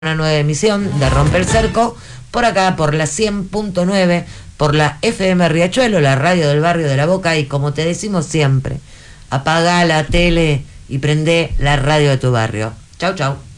una nueva emisión de Romper el Cerco, por acá, por la 100.9, por la FM Riachuelo, la radio del barrio de La Boca, y como te decimos siempre, apagá la tele y prende la radio de tu barrio. Chau, chau.